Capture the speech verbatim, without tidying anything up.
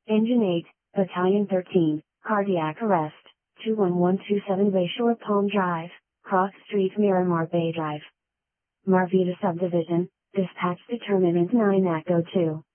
Engine eight, Battalion thirteen, Cardiac Arrest, two one one two seven Bayshore Palm Drive, Cross Street Miramar Bay Drive. Marvita Subdivision, Dispatch Determinant nine Echo two.